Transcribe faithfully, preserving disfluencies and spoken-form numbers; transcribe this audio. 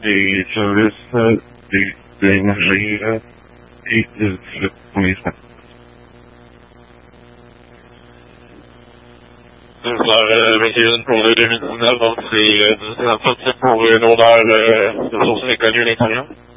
des services euh, des- d'énergie euh, et de fournissement. Euh, vingt et un pour le deux mille dix-neuf, donc c'est euh, dix-neuf pour une odeur euh, de source inconnue à l'intérieur.